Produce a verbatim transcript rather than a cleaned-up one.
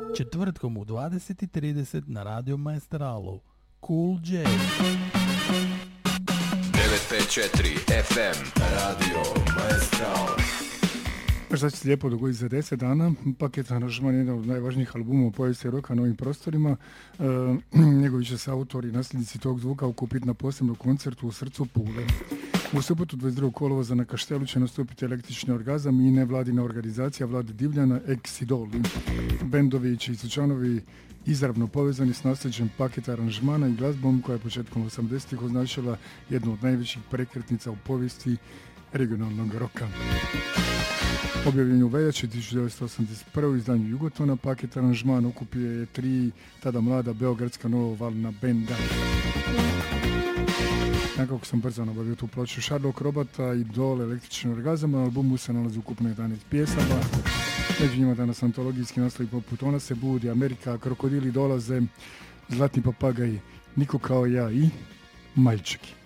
četvrtkom u dvadeset i trideset na Radio Maestralu. Cool J. devet pet četiri F M Radio Maestral. Šta će se lijepo dogoditi za deset dana? Paket aranžman je jedan od najvažnijih albuma u povijesti roka na ovim prostorima. E, njegovi će se autori i nasljednici tog zvuka okupiti na posebnom koncertu u srcu Pule. U subotu dvadeset drugog kolovoza na Kaštelu će nastupiti Električni orgazam i nevladina organizacija Vlade Divljana Ex-Idoli. Bendovi i članovi izravno povezani s nasljeđem Paket aranžmana i glazbom koja je početkom osamdesetih označila jednu od najvećih prekretnica u povijesti regionalnog roka. Objavljen u veljači tisuću devetsto osamdeset prve u izdanju Jugotona, Paket aranžman okupio je tri tada mlada beogradska novovalna benda. Nekako sam brzo nabavio tu ploču Sherlock Robota i Dole Električni orgazam. Na albumu se nalazi ukupno jedanaest pjesama. Među njima danas antologijski naslovi poput Ona se budi, Amerika, Krokodili dolaze, Zlatni papagaj, Niko kao ja i Majčeki.